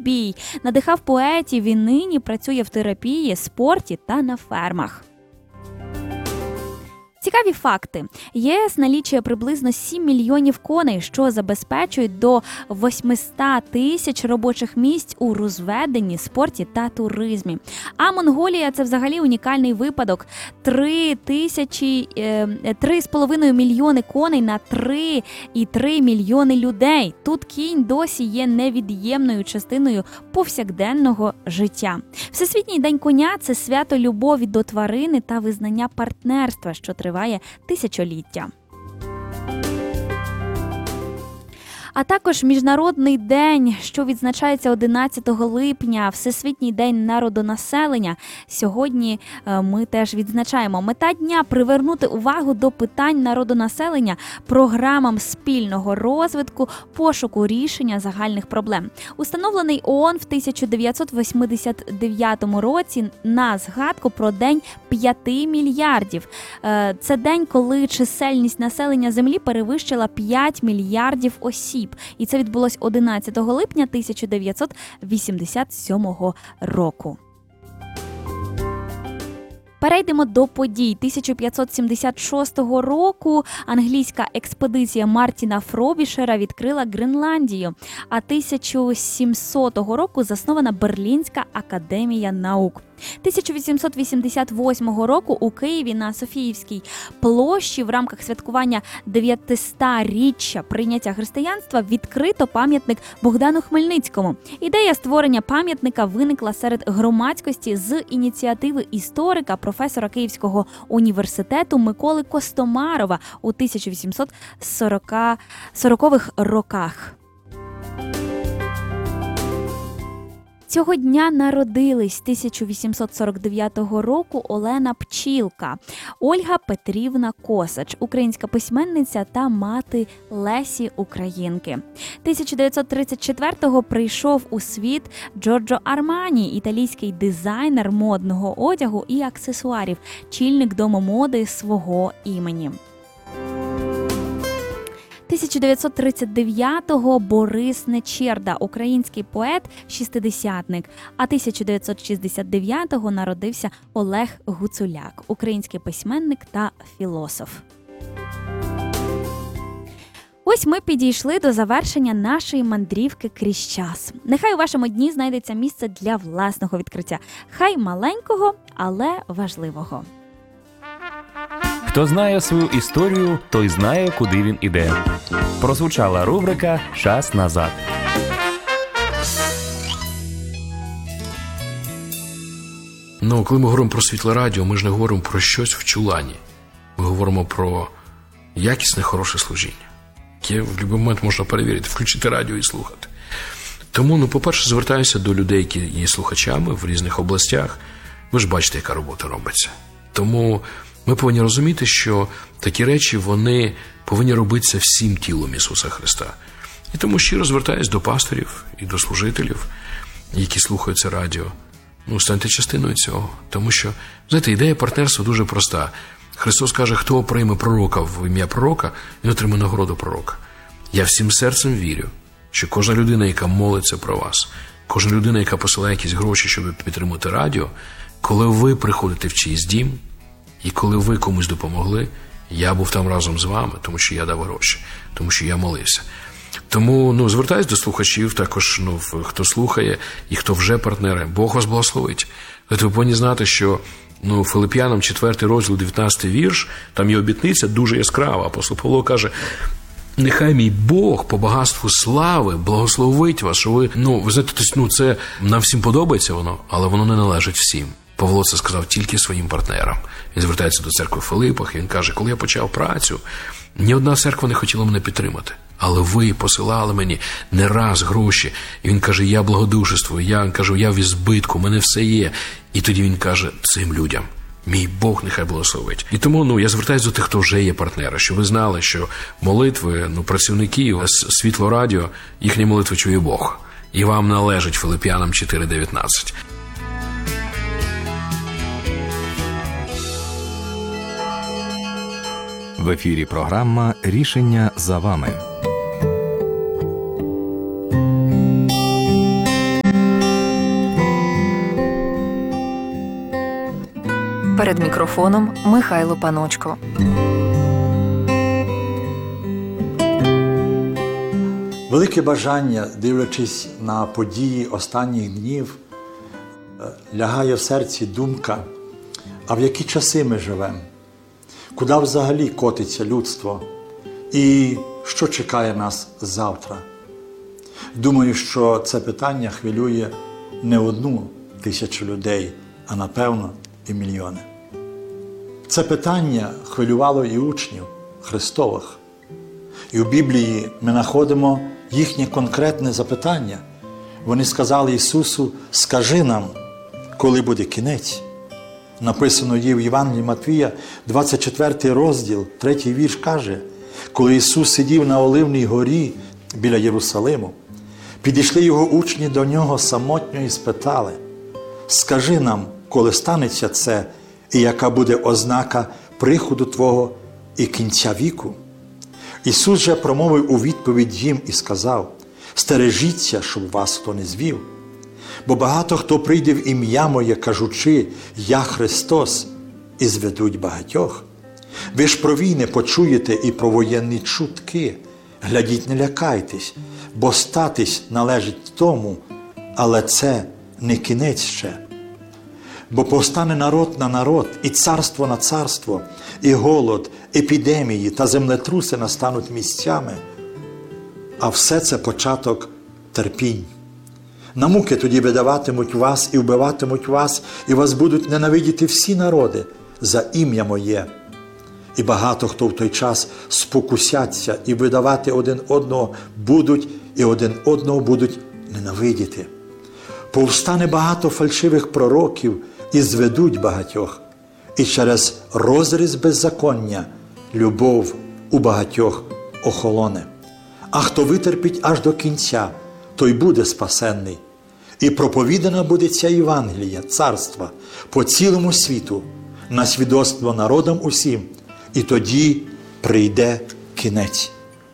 бій. Надихав поетів і нині працює в терапії, спорті та на фермах. Цікаві факти. ЄС налічує приблизно 7 мільйонів коней, що забезпечують до 800 тисяч робочих місць у розведенні, спорті та туризмі. А Монголія – це взагалі унікальний випадок. 3,5 мільйони коней на 3,3 мільйони людей. Тут кінь досі є невід'ємною частиною повсякденного життя. Всесвітній день коня – це свято любові до тварини та визнання партнерства, що триває тисячоліття. А також Міжнародний день, що відзначається 11 липня, Всесвітній день народонаселення. Сьогодні ми теж відзначаємо. Мета дня – привернути увагу до питань народонаселення, програмам спільного розвитку, пошуку рішення загальних проблем. Установлений ООН в 1989 році на згадку про День 5 мільярдів. Це день, коли чисельність населення Землі перевищила 5 мільярдів осіб. І це відбулось 11 липня 1987 року. Перейдемо до подій. 1576 року англійська експедиція Мартіна Фробішера відкрила Гренландію, а 1700 року заснована Берлінська академія наук. 1888 року у Києві на Софіївській площі в рамках святкування 900-річчя прийняття християнства відкрито пам'ятник Богдану Хмельницькому. Ідея створення пам'ятника виникла серед громадськості з ініціативи історика, професора Київського університету Миколи Костомарова у 1840-х роках. Цього дня народились 1849 року Олена Пчілка, Ольга Петрівна Косач, українська письменниця та мати Лесі Українки. 1934-го прийшов у світ Джорджо Армані, італійський дизайнер модного одягу і аксесуарів, чільник дому моди свого імені. 1939-го Борис Нечерда, український поет, шістидесятник, а 1969-го народився Олег Гуцуляк, український письменник та філософ. Ось ми підійшли до завершення нашої мандрівки крізь час. Нехай у вашому дні знайдеться місце для власного відкриття. Хай маленького, але важливого. Хто знає свою історію, той знає, куди він іде. Прозвучала рубрика «Час назад». Коли ми говоримо про світле радіо, ми ж не говоримо про щось в чулані. Ми говоримо про якісне, хороше служіння, яке в будь-який момент можна перевірити, включити радіо і слухати. Тому, по-перше, звертаюся до людей, які є слухачами в різних областях. Ви ж бачите, яка робота робиться. Тому ми повинні розуміти, що такі речі, вони повинні робитися всім тілом Ісуса Христа. І тому щиро звертаюсь до пасторів і до служителів, які слухають це радіо. Станьте частиною цього. Тому що, знаєте, ідея партнерства дуже проста. Христос каже, хто прийме пророка в ім'я пророка, він отримає нагороду пророка. Я всім серцем вірю, що кожна людина, яка молиться про вас, кожна людина, яка посилає якісь гроші, щоб підтримати радіо, коли ви приходите в чийсь дім, і коли ви комусь допомогли, я був там разом з вами, тому що я дав гроші, тому що я молився. Тому, звертаюсь до слухачів, також, хто слухає і хто вже партнери, Бог вас благословить. Ви повинні знати, що, Филип'янам 4 розділ, 19 вірш, там є обітниця дуже яскрава. Апостол Павло каже, нехай мій Бог по багатству слави благословить вас, що ви, ви знаєте, це нам всім подобається воно, але воно не належить всім. Павло це сказав тільки своїм партнерам. Він звертається до церкви в Филипах, і він каже, коли я почав працю, ні одна церква не хотіла мене підтримати. Але ви посилали мені не раз гроші. І він каже, я благодушествую, я в збитку, у мене все є. І тоді він каже, цим людям мій Бог нехай благословить. І тому, я звертаюся до тих, хто вже є партнери, щоб ви знали, що молитви, працівників, світло радіо, їхні молитви чує Бог. І вам належить Филип'янам 4:19. В ефірі програма «Рішення за вами». Перед мікрофоном Михайло Паночко. Велике бажання, дивлячись на події останніх днів, лягає в серці думка, а в які часи ми живемо? Куди взагалі котиться людство? І що чекає нас завтра? Думаю, що це питання хвилює не 1000 людей, а напевно і мільйони. Це питання хвилювало і учнів Христових. І в Біблії ми знаходимо їхнє конкретне запитання. Вони сказали Ісусу: «Скажи нам, коли буде кінець». Написано є в Євангелії Матвія, 24 розділ, 3 вірш каже: «Коли Ісус сидів на Оливній горі біля Єрусалиму, підійшли Його учні до Нього самотньо і спитали: «Скажи нам, коли станеться це, і яка буде ознака приходу Твого і кінця віку?» Ісус же промовив у відповідь їм і сказав: «Стережіться, щоб вас хто не звів. Бо багато хто прийде в ім'я Моє, кажучи: Я Христос, і зведуть багатьох. Ви ж про війни почуєте і про воєнні чутки. Глядіть, не лякайтесь, бо статись належить тому, але це не кінець ще. Бо повстане народ на народ, і царство на царство, і голод, епідемії та землетруси настануть місцями. А все це початок терпінь. На муки тоді видаватимуть вас і вбиватимуть вас, і вас будуть ненавидіти всі народи за ім'я Моє. І багато хто в той час спокусяться і видавати один одного будуть, і один одного будуть ненавидіти. Повстане багато фальшивих пророків і зведуть багатьох, і через розріз беззаконня любов у багатьох охолоне. А хто витерпить аж до кінця, той буде спасенний. І проповідана буде ця Євангелія, царства, по цілому світу, на свідоцтво народам усім, і тоді прийде кінець».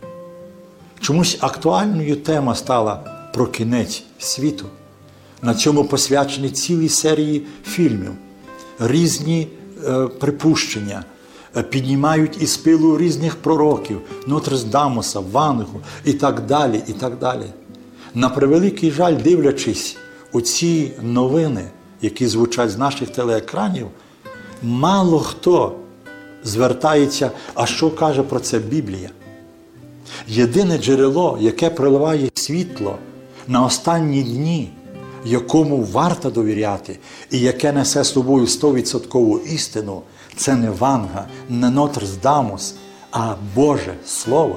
Чомусь актуальною тема стала про кінець світу. На цьому посвячені цілі серії фільмів. Різні припущення піднімають із пилу різних пророків, Нотрдамуса, Вангу і так далі, і так далі. На превеликий жаль, дивлячись у ці новини, які звучать з наших телеекранів, мало хто звертається, а що каже про це Біблія. Єдине джерело, яке проливає світло на останні дні, якому варто довіряти і яке несе з собою 100% істину, це не Ванга, не Нотрдамус, а Боже Слово.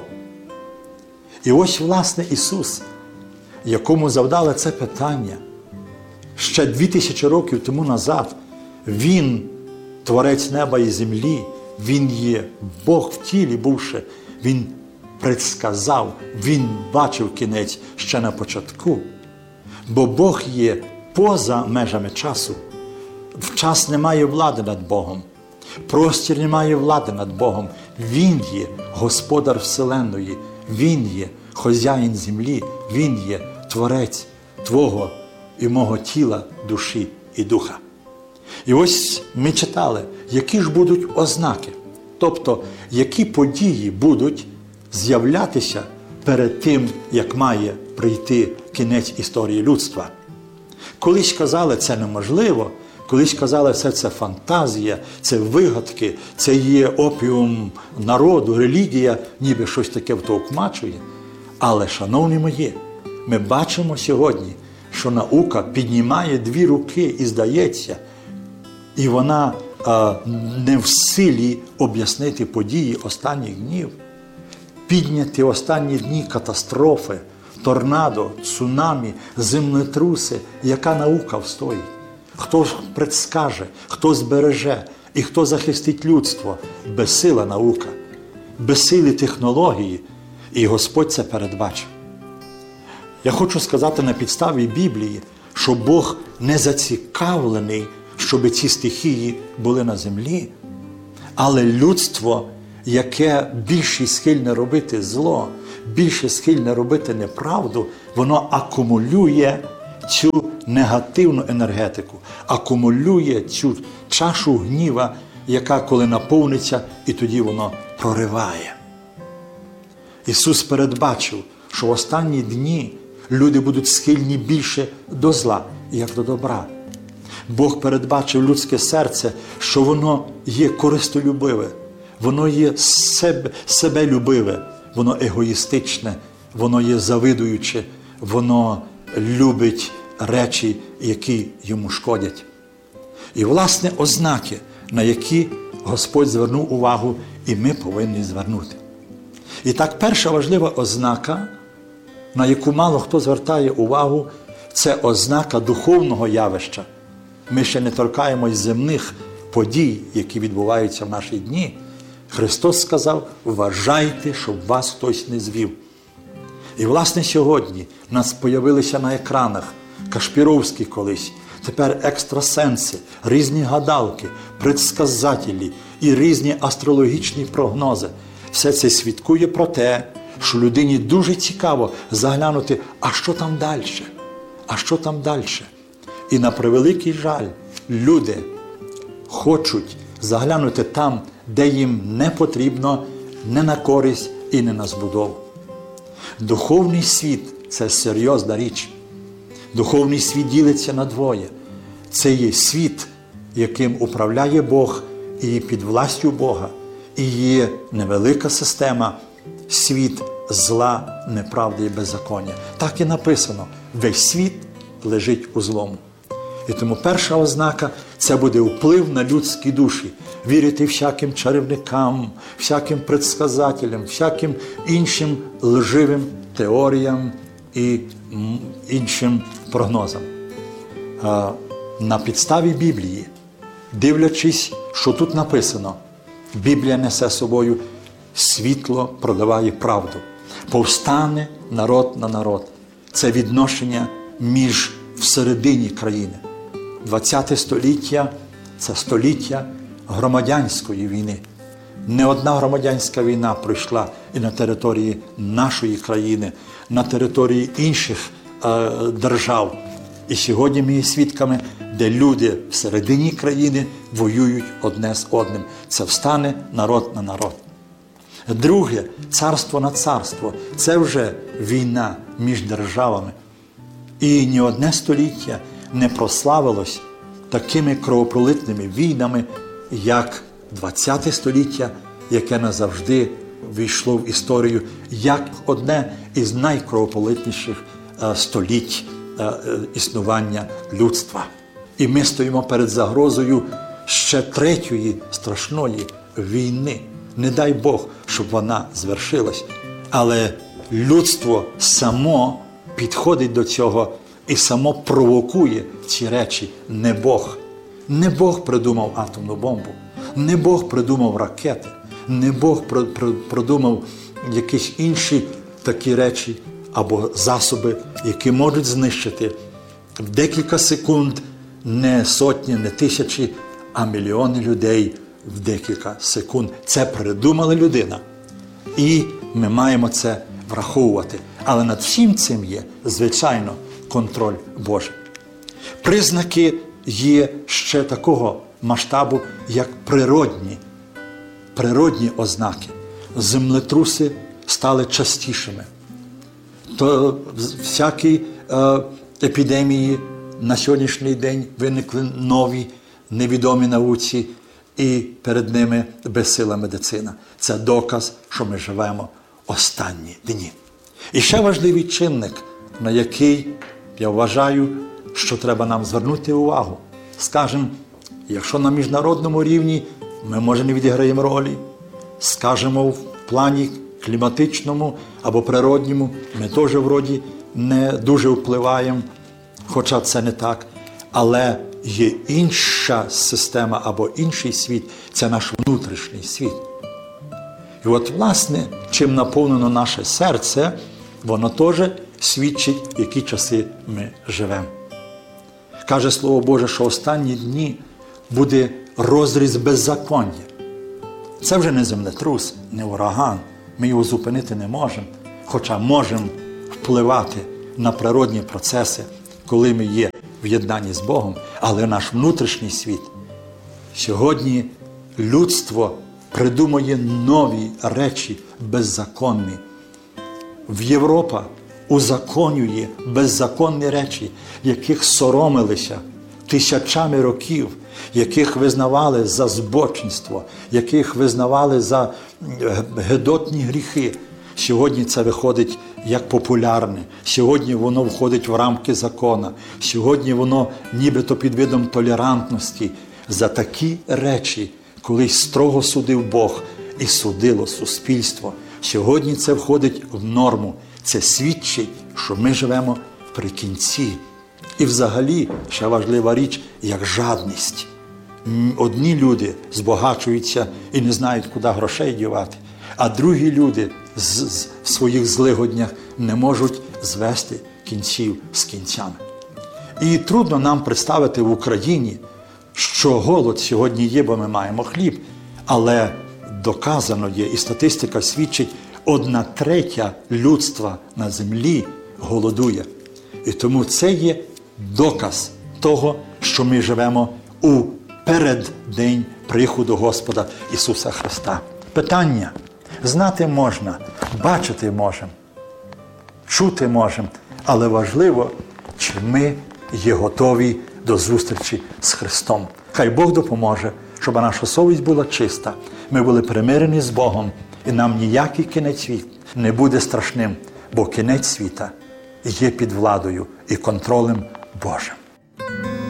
І ось, власне, Ісус, якому завдали це питання ще 2000 років тому назад. Він – Творець неба і землі, Він є Бог в тілі бувши, Він предсказав, Він бачив кінець ще на початку. Бо Бог є поза межами часу. Час не має влади над Богом. Простір не має влади над Богом. Він є Господар Вселенної. Він є хазяїн землі. Він є Творець твого і мого тіла, душі і духа. І ось ми читали, які ж будуть ознаки. Тобто, які події будуть з'являтися перед тим, як має прийти кінець історії людства. Колись казали, це неможливо, колись казали, все це фантазія, це вигадки, це є опіум народу, релігія, ніби щось таке втовкмачує. Але, шановні мої, ми бачимо сьогодні, що наука піднімає 2 руки і здається, і вона не в силі об'яснити події останніх днів. Підняті останні дні катастрофи, торнадо, цунамі, землетруси, яка наука встоїть? Хто предскаже, хто збереже і хто захистить людство? Безсила наука, безсилі технології, і Господь це передбачив. Я хочу сказати на підставі Біблії, що Бог не зацікавлений, щоб ці стихії були на землі, але людство, яке більше схильне робити зло, більше схильне робити неправду, воно акумулює цю негативну енергетику, акумулює цю чашу гніва, яка коли наповниться, і тоді воно прориває. Ісус передбачив, що в останні дні люди будуть схильні більше до зла, як до добра. Бог передбачив людське серце, що воно є користолюбиве, воно є себелюбиве, воно егоїстичне, воно є завидуюче, воно любить речі, які йому шкодять. І, власне, ознаки, на які Господь звернув увагу, і ми повинні звернути. І так, перша важлива ознака, на яку мало хто звертає увагу, це ознака духовного явища. Ми ще не торкаємось земних подій, які відбуваються в наші дні. Христос сказав: вважайте, щоб вас хтось не звів. І, власне, сьогодні в нас з'явилися на екранах Кашпіровські колись, тепер екстрасенси, різні гадалки, предсказателі і різні астрологічні прогнози. Все це свідкує про те, що людині дуже цікаво заглянути, а що там далі? А що там далі? І на превеликий жаль, люди хочуть заглянути там, де їм не потрібно, не на користь і не на збудову. Духовний світ – це серйозна річ. Духовний світ ділиться на двоє. Це є світ, яким управляє Бог і під властю Бога. І є невелика система – світ зла, неправди і беззаконня. Так і написано – весь світ лежить у злому. І тому перша ознака – це буде вплив на людські душі. Вірити всяким чарівникам, всяким предсказателям, всяким іншим лживим теоріям і іншим прогнозам. На підставі Біблії, дивлячись, що тут написано, Біблія несе собою світло, продаває правду. Повстане народ на народ. Це відношення між всередині країни. 20 століття – це століття громадянської війни. Не одна громадянська війна пройшла і на території нашої країни, на території інших держав. І сьогодні ми є свідками, де люди всередині країни воюють одне з одним. Це встане народ на народ. Друге – царство на царство. Це вже війна між державами. І ні одне століття не прославилось такими кровопролитними війнами, як 20 століття, яке назавжди війшло в історію як одне із найкровопролитніших століть існування людства. І ми стоїмо перед загрозою ще третьої страшної війни. Не дай Бог, щоб вона звершилась. Але людство само підходить до цього і само провокує ці речі. Не Бог. Не Бог придумав атомну бомбу. Не Бог придумав ракети. Не Бог придумав якісь інші такі речі або засоби, які можуть знищити в декілька секунд не сотні, не тисячі, а мільйони людей в декілька секунд. Це придумала людина. І ми маємо це враховувати. Але над всім цим є, звичайно, контроль Божий. Признаки є ще такого масштабу, як природні ознаки. Землетруси стали частішими. То всякі епідемії на сьогоднішній день виникли нові, невідомі науці, і перед ними безсила медицина. Це доказ, що ми живемо останні дні. І ще важливий чинник, на який, я вважаю, що треба нам звернути увагу. Скажемо, якщо на міжнародному рівні ми, може, не відіграємо ролі, скажемо, в плані кліматичному або природньому ми теж, вроді, не дуже впливаємо, хоча це не так. Але є інша система або інший світ – це наш внутрішній світ. І от, власне, чим наповнено наше серце, воно теж свідчить, в які часи ми живемо. Каже Слово Боже, що останні дні буде розріз беззаконня. Це вже не землетрус, не ураган. Ми його зупинити не можемо, хоча можемо впливати на природні процеси, коли ми є в єднанні з Богом, але наш внутрішній світ. Сьогодні людство придумує нові речі беззаконні. Європа узаконює беззаконні речі, яких соромилися тисячами років, яких визнавали за збочинство, яких визнавали за гидотні гріхи. Сьогодні це виходить як популярне, сьогодні воно входить в рамки закона, сьогодні воно нібито під видом толерантності. За такі речі колись строго судив Бог і судило суспільство. Сьогодні це входить в норму. Це свідчить, що ми живемо при кінці. І взагалі, ще важлива річ, як жадність. Одні люди збагачуються і не знають, куди грошей дівати, а другі люди в своїх злигоднях не можуть звести кінців з кінцями. І трудно нам представити в Україні, що голод сьогодні є, бо ми маємо хліб, але доказано є, і статистика свідчить, 1/3 людства на землі голодує. І тому це є доказ того, що ми живемо у переддень приходу Господа Ісуса Христа. Питання. Знати можна, бачити можемо, чути можемо, але важливо, чи ми є готові до зустрічі з Христом. Хай Бог допоможе, щоб наша совість була чиста, ми були примирені з Богом, і нам ніякий кінець світу не буде страшним, бо кінець світа є під владою і контролем Божим.